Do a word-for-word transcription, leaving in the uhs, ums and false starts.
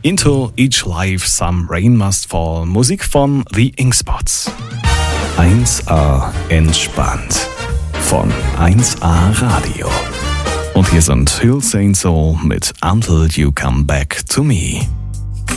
Into Each Life Some Rain Must Fall, Musik von The Inkspots. eins A entspannt von eins A Radio. Und hier sind Hill Saint Soul mit Until You Come Back to Me.